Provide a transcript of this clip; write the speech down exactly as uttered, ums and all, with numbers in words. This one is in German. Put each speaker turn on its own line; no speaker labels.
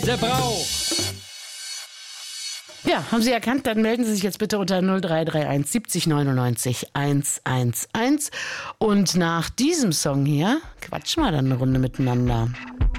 Der Brauch.
Ja, haben Sie erkannt? Dann melden Sie sich jetzt bitte unter null drei drei eins siebzig neunundneunzig hundertelf. Und nach diesem Song hier quatschen wir dann eine Runde miteinander.